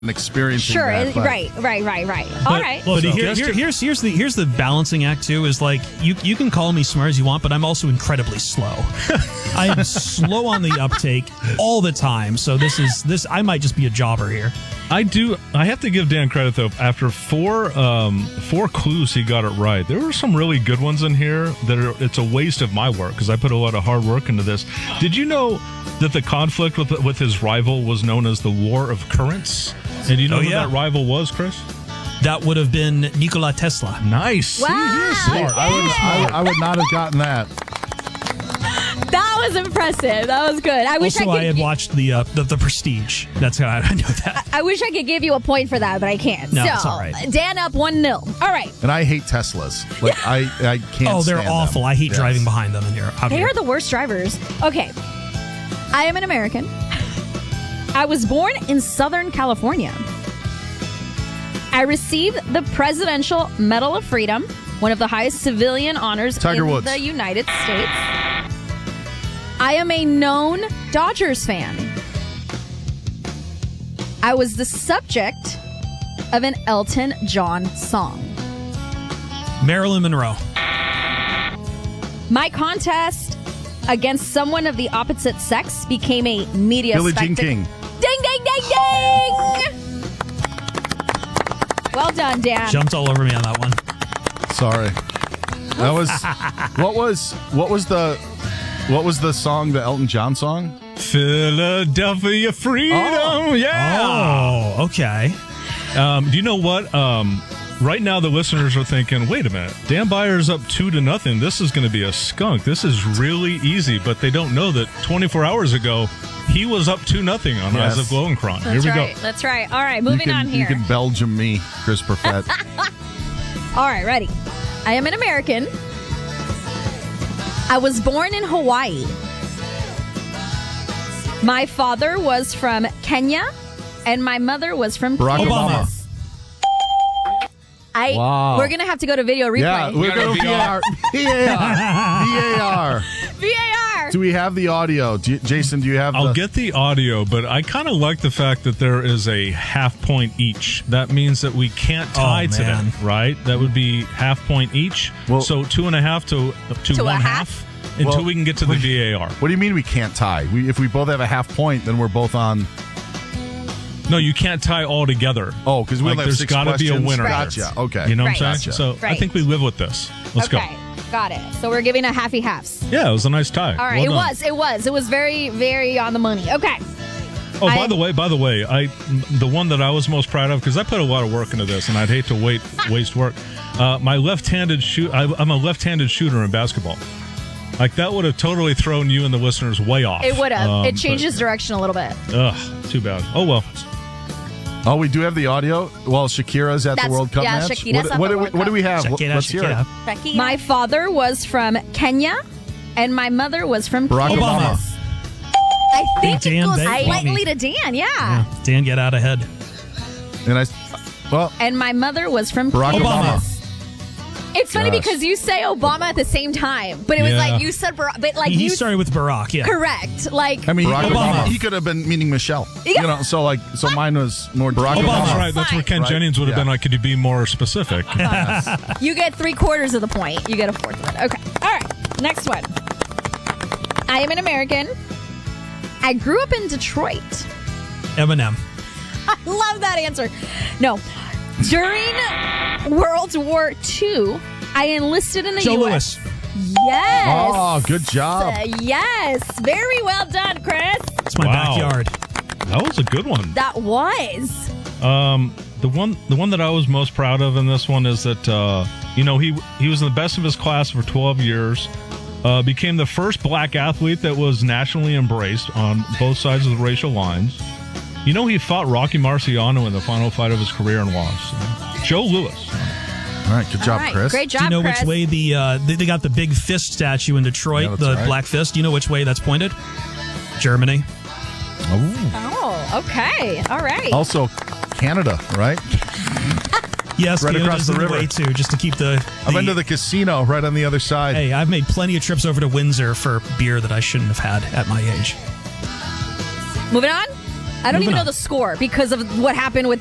experiencing Sure, that. But right. All right. Well, So- here's the balancing act too. Is like you can call me smart as you want, but I'm also incredibly slow. I am slow on the uptake all the time. So this I might just be a jobber here. I have to give Dan credit though. After four clues, he got it right. There were some really good ones in here it's a waste of my work because I put a lot of hard work into this. Did you know that the conflict with his rival was known as the War of Currents? And do you know who that rival was, Chris? That would have been Nikola Tesla. Nice. Wow. See, you're smart. I would not have gotten that. That was impressive. That was good. I wish I had watched the Prestige. That's how I knew that. I wish I could give you a point for that, but I can't. No, so, it's all right. Dan up 1-0. All right. And I hate Teslas. Like I can't. Oh, they're stand awful. them. I hate Yes. driving behind them in here. They are the worst drivers. Okay. I am an American. I was born in Southern California. I received the Presidential Medal of Freedom, one of the highest civilian honors Tiger in Woods. the United States. I am a known Dodgers fan. I was the subject of an Elton John song. Marilyn Monroe. My contest against someone of the opposite sex became a media Billie Jean spectacle. King. Ding, ding, ding, ding! Well done, Dan. Jumped all over me on that one. Sorry. That was what was the song, the Elton John song? Philadelphia Freedom. Oh. Yeah. Oh, okay. Do you know what? Right now, the listeners are thinking, wait a minute, Dan Byer's up 2-0. This is going to be a skunk. This is really easy. But they don't know that 24 hours ago, he was up 2-0 on Yes. Eyes of Lowenkron. Here That's we right. go. That's right. All right, moving on here. You can Belgium me, Chris Perfett. All right, ready. I am an American. I was born in Hawaii. My father was from Kenya, and my mother was from Barack Kansas. Obama. Wow. We're gonna have to go to video replay. Yeah, we're going to VAR. VAR. VAR. Do we have the audio? Jason, do you have I'll get the audio, but I kind of like the fact that there is a half point each. That means that we can't tie today, man. right? That would be half point each. Well- so 2.5 to To a 1/2 half? until Well, we can get to the VAR. What do you mean we can't tie? If we both have a half point, then we're both on. No, you can't tie all together. Oh, because we Like, only have there's 6 gotta be a questions. winner. Gotcha. Okay. You know what Right. I'm saying? Gotcha. So I Right. think we live with this. Let's Okay, go. got it. So we're giving a halfy halves. Yeah, it was a nice tie. All right, Well done. it was very, very on the money. Okay. Oh, by the way, the one that I was most proud of, because I put a lot of work into this, and I'd hate to waste work. My left-handed I'm a left-handed shooter in basketball. Like that would have totally thrown you and the listeners way off. It would have. It but- changes direction a little bit. Ugh, too bad. Oh well. Oh, we do have the audio. Well, Shakira's at the World Cup match. Shakira's at the World What do we have? Shakira, Let's hear it. Shakira. My father was from Kenya, and my mother was from Barack Kansas. Obama. I think Dan it goes beat me. slightly to Dan, yeah. Dan, get out ahead. And And my mother was from Barack Kansas. Obama. It's funny Gosh. because you say Obama at the same time, but it was Yeah. like you said Barack, but like He you started with Barack, yeah. correct. Like I mean, Barack Obama. Obama. He could have been meaning Michelle. Yeah. You know, so mine was more Barack Oh, Obama. that's right. That's where Ken Right. Jennings would have Yeah. been like, could you be more specific? you get 3/4 of the point. You get a fourth of it. Okay. All right. Next one. I am an American. I grew up in Detroit. Eminem. I love that answer. No. During World War II, I enlisted in the Joe U.S. Louis. Yes. Oh, good job. Yes. Very well done, Chris. It's my Wow. backyard. That was a good one. That was. The one that I was most proud of in this one is that he was the best of his class for 12 years. Became the first black athlete that was nationally embraced on both sides of the racial lines. You know, he fought Rocky Marciano in the final fight of his career and lost. Joe Louis. All right, good job, All right. Chris. Great job, Do you know Chris. which way they got the big fist statue in Detroit, Yeah, that's the right. black fist? Do you know which way that's pointed? Germany. Oh, okay. All right. Also, Canada, right? Yes, Right across Canada's the in river. way too, just to keep the I've been to the casino right on the other side. Hey, I've made plenty of trips over to Windsor for beer that I shouldn't have had at my age. Moving on. I don't Moving even know on. the score because of what happened with